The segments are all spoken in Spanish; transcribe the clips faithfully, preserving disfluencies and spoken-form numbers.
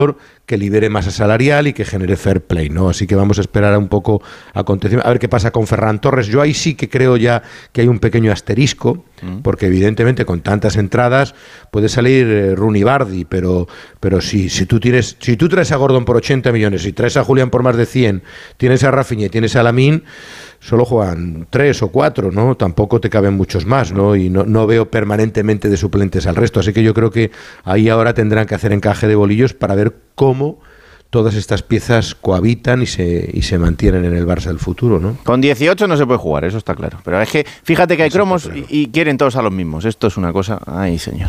que libere masa salarial y que genere fair play, ¿no? Así que vamos a esperar a un poco acontecimiento, a ver qué pasa con Ferran Torres. Yo ahí sí que creo ya que hay un pequeño asterisco, porque evidentemente con tantas entradas puede salir eh, Rooney Bardi, pero, pero si, si tú tienes, si tú traes a Gordon por ochenta millones y traes a Julián por más de cien, tienes a Rafinha y tienes a Lamine, solo juegan tres o cuatro, ¿no? Tampoco te caben muchos más, ¿no? Y no, no veo permanentemente de suplentes al resto. Así que yo creo que ahí ahora tendrán que hacer encaje de bolillos para ver cómo todas estas piezas cohabitan y se, y se mantienen en el Barça del futuro, ¿no? Con dieciocho no se puede jugar, eso está claro. Pero es que fíjate que hay cromos y, y quieren todos a los mismos. Esto es una cosa... Ay, señor.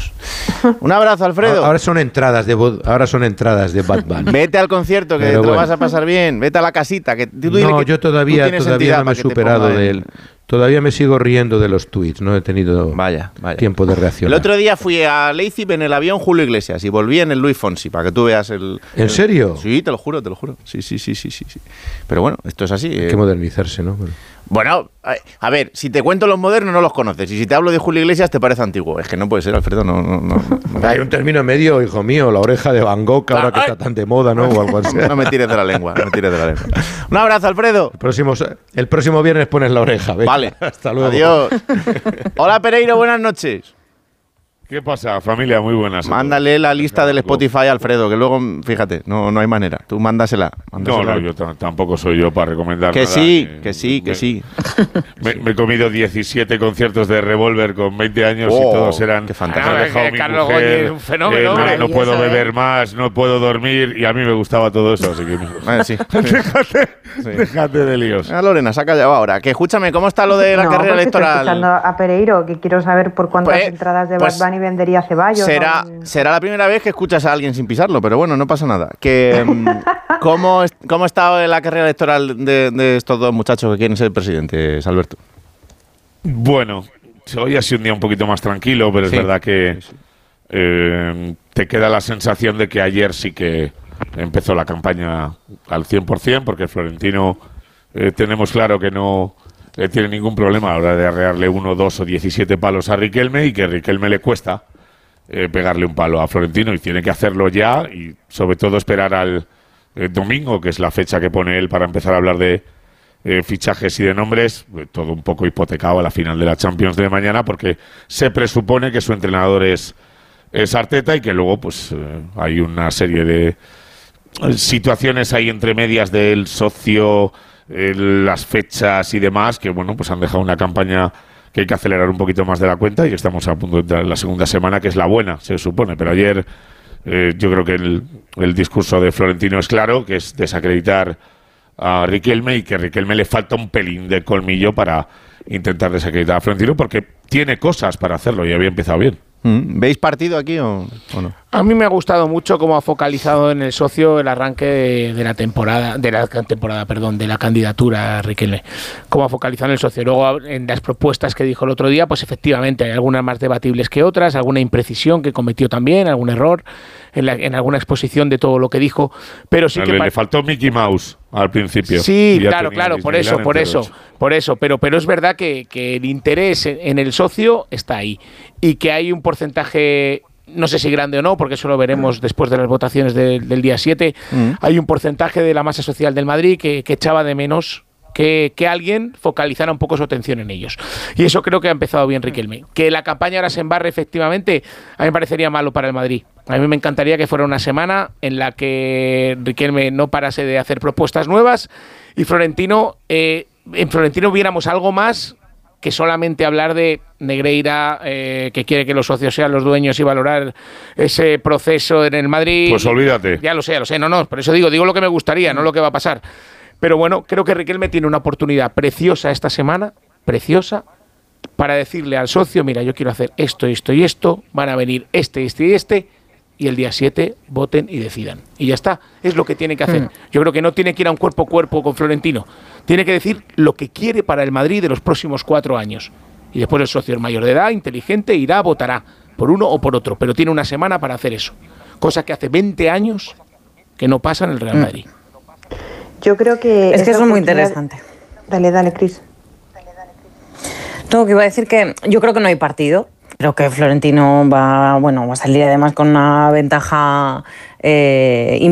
Un abrazo, Alfredo. Ahora son entradas de ahora son entradas de Bad Bunny. Vete al concierto, que Pero te bueno. lo vas a pasar bien. Vete a la casita. Que tú no, que yo todavía, todavía no me he superado de él. Todavía me sigo riendo de los tweets, no he tenido vaya, vaya. tiempo de reacción. El otro día fui a Leipzig en el avión Julio Iglesias y volví en el Luis Fonsi, para que tú veas el... ¿En el... serio? Sí, te lo juro, te lo juro. Sí, sí, sí, sí, sí. Pero bueno, esto es así. Hay eh... que modernizarse, ¿no? Pero... Bueno, a ver, si te cuento los modernos no los conoces y si te hablo de Julio Iglesias te parece antiguo. Es que no puede ser, Alfredo, no... no, no, no. Hay un término medio, hijo mío, la oreja de Van Gogh, ahora que está tan de moda, ¿no? O algo así. No me tires de la lengua, no me tires de la lengua. Un abrazo, Alfredo. El próximo, el próximo viernes pones la oreja. Venga, vale. Hasta luego. Adiós. Hola, Pereiro, buenas noches. ¿Qué pasa, familia? Muy buenas. Mándale la lista del Spotify a Alfredo, que luego, fíjate, no, no hay manera. Tú mándasela. mándasela. No, no, yo t- tampoco soy yo para recomendar que nada. Sí, eh, que sí, que me, sí, me, me he comido diecisiete conciertos de Revolver con veinte años oh, y todos eran... Qué fantástico. Ah, Carlos Goñi es un fenómeno. Eh, no, no puedo beber eh. más, no puedo dormir y a mí me gustaba todo eso, así que... Vale, sí. déjate, sí. déjate de líos. Ah, Lorena, saca ya ahora. Que escúchame, ¿cómo está lo de la no, carrera electoral? Estoy escuchando a Pereiro, que quiero saber por cuántas pues, entradas de pues, Bad Bunny vendería Ceballos. Será, o... será la primera vez que escuchas a alguien sin pisarlo, pero bueno, no pasa nada. Que, ¿cómo, ¿Cómo está la carrera electoral de, de estos dos muchachos que quieren ser presidentes, Alberto? Bueno, hoy ha sido un día un poquito más tranquilo, pero sí. es verdad que eh, te queda la sensación de que ayer sí que empezó la campaña al cien por ciento, porque Florentino eh, tenemos claro que no... Eh, tiene ningún problema a la hora de arrearle uno, dos o diecisiete palos a Riquelme y que a Riquelme le cuesta eh, pegarle un palo a Florentino y tiene que hacerlo ya y sobre todo esperar al eh, domingo, que es la fecha que pone él para empezar a hablar de eh, fichajes y de nombres, eh, todo un poco hipotecado a la final de la Champions de mañana porque se presupone que su entrenador es, es Arteta y que luego pues eh, hay una serie de situaciones ahí entre medias del socio... Eh, las fechas y demás que bueno pues han dejado una campaña que hay que acelerar un poquito más de la cuenta y que estamos a punto de entrar en la segunda semana, que es la buena, se supone, pero ayer eh, yo creo que el, el discurso de Florentino es claro, que es desacreditar a Riquelme y que a Riquelme le falta un pelín de colmillo para intentar desacreditar a Florentino porque tiene cosas para hacerlo y había empezado bien. ¿Veis partido aquí o, o no? A mí me ha gustado mucho cómo ha focalizado en el socio el arranque de, de la temporada, de la temporada, perdón, de la candidatura a Riquelme. Cómo ha focalizado en el socio. Luego, en las propuestas que dijo el otro día, pues efectivamente hay algunas más debatibles que otras, alguna imprecisión que cometió también, algún error en, la, en alguna exposición de todo lo que dijo, pero sí le, que... Le faltó Mickey Mouse al principio. Sí, claro, claro, por eso, por eso, por eso, pero, pero es verdad que, que el interés en, en el socio está ahí y que hay un porcentaje... no sé si grande o no, porque eso lo veremos después de las votaciones de, del día siete, mm. hay un porcentaje de la masa social del Madrid que, que echaba de menos que, que alguien focalizara un poco su atención en ellos. Y eso creo que ha empezado bien Riquelme. Que la campaña ahora se embarre, efectivamente, a mí me parecería malo para el Madrid. A mí me encantaría que fuera una semana en la que Riquelme no parase de hacer propuestas nuevas y Florentino, eh, en Florentino viéramos algo más que solamente hablar de Negreira, eh, que quiere que los socios sean los dueños y valorar ese proceso en el Madrid. Pues olvídate. Ya lo sé, ya lo sé. No, no, por eso digo, digo lo que me gustaría, no lo que va a pasar. Pero bueno, creo que Riquelme tiene una oportunidad preciosa esta semana, preciosa, para decirle al socio, mira, yo quiero hacer esto, esto y esto, van a venir este, este y este, y el día siete voten y decidan. Y ya está, es lo que tiene que hacer. Mm. Yo creo que no tiene que ir a un cuerpo a cuerpo con Florentino. Tiene que decir lo que quiere para el Madrid de los próximos cuatro años. Y después el socio es mayor de edad, inteligente, irá, votará por uno o por otro, pero tiene una semana para hacer eso. Cosa que hace veinte años que no pasa en el Real Madrid. Yo creo que... Es que eso es muy interesante. Dale, dale, Cris. Tengo que iba a decir que yo creo que no hay partido. creo que Florentino va, bueno, va a salir además con una ventaja eh,